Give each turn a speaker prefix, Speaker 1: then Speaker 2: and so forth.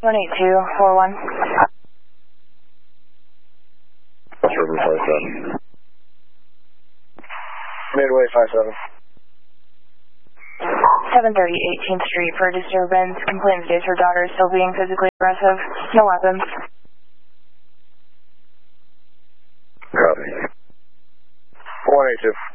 Speaker 1: 18241.
Speaker 2: River 57.
Speaker 3: Midway 57.
Speaker 1: 730 18th Street for disturbance. Complaint states her daughter is still being physically aggressive. No weapons.
Speaker 2: Copy.
Speaker 3: 182.